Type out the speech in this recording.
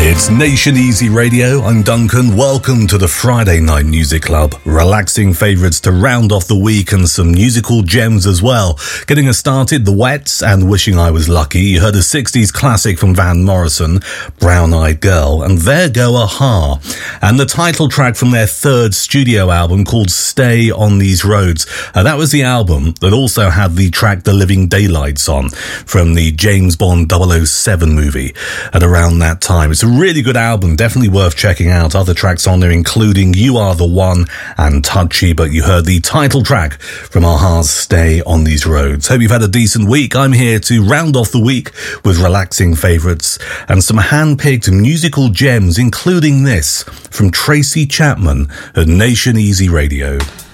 It's Nation Easy Radio. I'm Duncan. Welcome to the Friday Night Music Club. Relaxing favourites to round off the week and some musical gems as well. Getting us started, The Wets and Wishing I Was Lucky. You heard a 60s classic from Van Morrison, Brown Eyed Girl, and there go A-ha. And the title track from their third studio album called Stay on These Roads. That was the album that also had the track The Living Daylights on from the James Bond 007 movie at around that time. It's a really good album, definitely worth checking out. Other tracks on there including You Are the One and Touchy, but you heard the title track from A-ha's Stay on These Roads. Hope you've had a decent week. I'm here to round off the week with relaxing favourites and some hand-picked musical gems, including this from Tracy Chapman at Nation Easy Radio.